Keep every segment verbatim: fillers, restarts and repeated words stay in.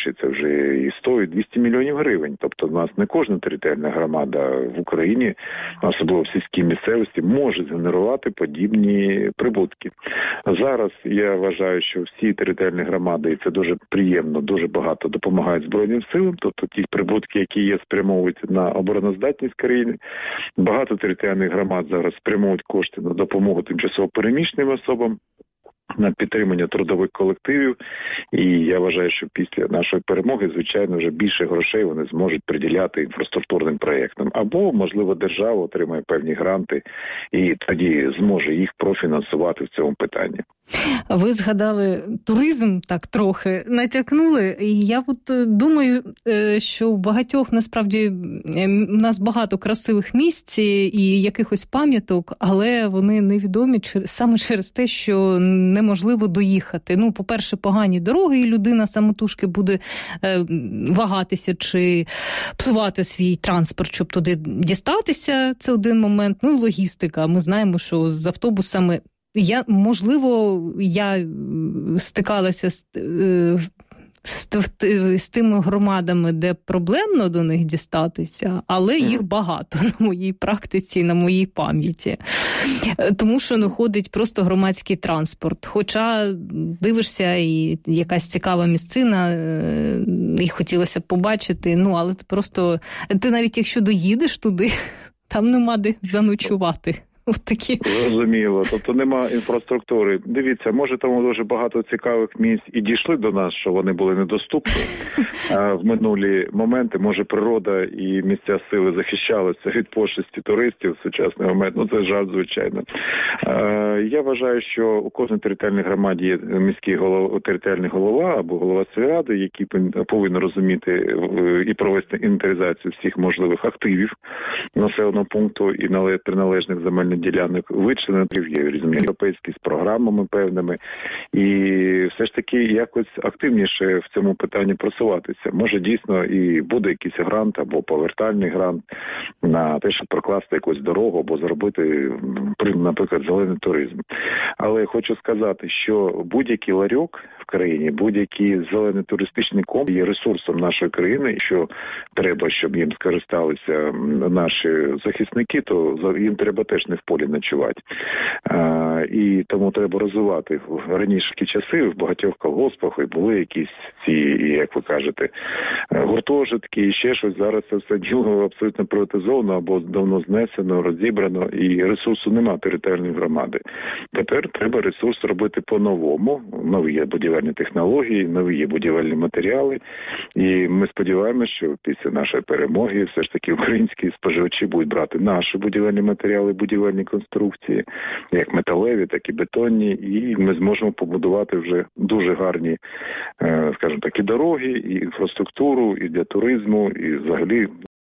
більше, це вже і сто, і двісті мільйонів гривень. Тобто в нас не кожна територіальна громада в Україні, особливо в сільській місцевості, може згенерувати подібні прибутки. Зараз я вважаю, що всі територіальні громади, і це дуже приємно, дуже багато допомагають Збройним силам, тобто ті прибутки, які є, спрямовуються на обороноздатність країни. Багато територіальних громад зараз спрямовують кошти на допомогу тимчасово переміщеним особам, на підтримання трудових колективів. І я вважаю, що після нашої перемоги, звичайно, вже більше грошей вони зможуть приділяти інфраструктурним проєктам. Або, можливо, держава отримає певні гранти і тоді зможе їх профінансувати в цьому питанні. Ви згадали туризм, так трохи натякнули. І я от думаю, що в багатьох, насправді, у нас багато красивих місць і якихось пам'яток, але вони невідомі саме через те, що неможливо доїхати. Ну, по-перше, погані дороги, і людина самотужки буде вагатися чи псувати свій транспорт, щоб туди дістатися. Це один момент. Ну, і логістика. Ми знаємо, що з автобусами Я, можливо, я стикалася з, з, з тими громадами, де проблемно до них дістатися, але їх багато на моїй практиці, на моїй пам'яті. Тому що не ходить просто громадський транспорт. Хоча дивишся, і якась цікава місцина, і хотілося б побачити, ну, але ти просто, ти навіть якщо доїдеш туди, там нема де заночувати. Такі. Зрозуміло. Тобто нема інфраструктури. Дивіться, може тому дуже багато цікавих місць і дійшли до нас, що вони були недоступні а в минулі моменти. Може природа і місця сили захищалися від пошесті туристів в сучасний момент. Ну це жарт, звичайно. А, я вважаю, що у кожній територіальній громаді є міський голова, територіальний голова або голова сільради, який повинен розуміти і провести інвентаризацію всіх можливих активів населеного пункту і приналежних земельних ділянок, вичленено є різні європейські з програмами певними, і все ж таки якось активніше в цьому питанні просуватися. Може дійсно і буде якийсь грант або повертальний грант на те, щоб прокласти якусь дорогу або зробити, наприклад, зелений туризм. Але хочу сказати, що будь-який ларьок в країні, будь-який зелений туристичний комплекс є ресурсом нашої країни, і що треба, щоб їм скористалися наші захисники, то їм треба теж не в полі ночувати. А, і тому треба розвивати. Раніше такі часи в багатьох колгоспах і були якісь ці, як ви кажете, гуртожитки і ще щось. Зараз це все діло абсолютно приватизовано або давно знесено, розібрано, і ресурсу нема територіальної громади. Тепер треба ресурс робити по-новому. Нові є будівельні технології, нові є будівельні матеріали. І ми сподіваємося, що після нашої перемоги все ж таки українські споживачі будуть брати наші будівельні матеріали, будівельні конструкції, як металеві, так і бетонні, і ми зможемо побудувати вже дуже гарні, скажімо так, і дороги, і інфраструктуру, і для туризму, і взагалі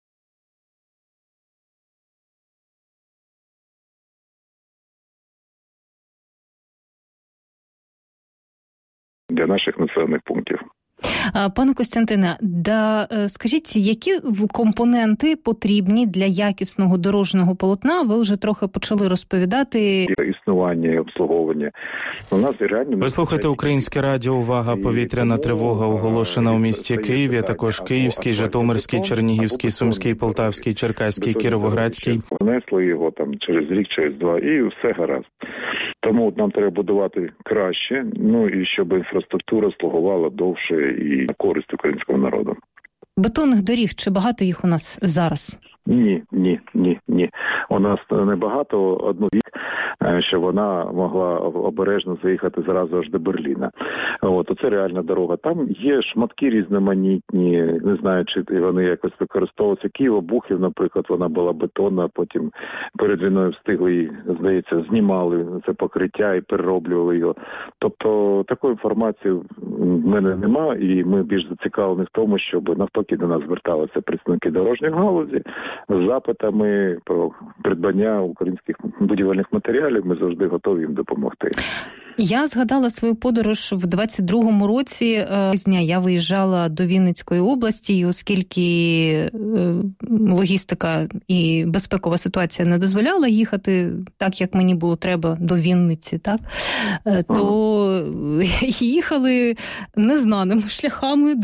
для наших населених пунктів. Пане Костянтине, да, скажіть, які компоненти потрібні для якісного дорожнього полотна? Ви вже трохи почали розповідати. Існування і обслуговування. У нас реально... Ви слухаєте Українське радіо «Увага! Повітряна тривога» оголошена у місті Києві, а також Київський, Житомирський, Чернігівський, Сумський, Полтавський, Черкаський, Кіровоградський. Внесли його там через рік, через два, і все гаразд. Тому нам треба будувати краще, ну і щоб інфраструктура слугувала довше і на користь українського народу. Бетонних доріг, чи багато їх у нас зараз? Ні, ні, ні, ні. У нас небагато, одну вік, що вона могла обережно заїхати зразу аж до Берліна. От, оце реальна дорога. Там є шматки різноманітні, не знаю, чи вони якось використовуються. Києво-Бухів, наприклад, вона була бетонна, потім перед війною встигли її, здається, знімали це покриття і перероблювали його. Тобто такої інформації в мене нема, і ми більш зацікавлені в тому, щоб навпаки до нас зверталися представники дорожньої галузі з запитами про придбання українських будівельних матеріалів. Ми завжди готові їм допомогти. Я згадала свою подорож в двадцять другому році. Я виїжджала до Вінницької області, і оскільки логістика і безпекова ситуація не дозволяла їхати так, як мені було треба до Вінниці, так, то їхали незнаними шляхами.